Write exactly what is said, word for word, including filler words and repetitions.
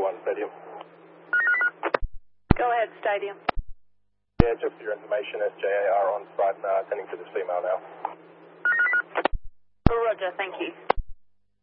one, Stadium. Go ahead, Stadium. Yeah, just for your information, S J A R on site, uh, attending to this female now. Roger, thank you.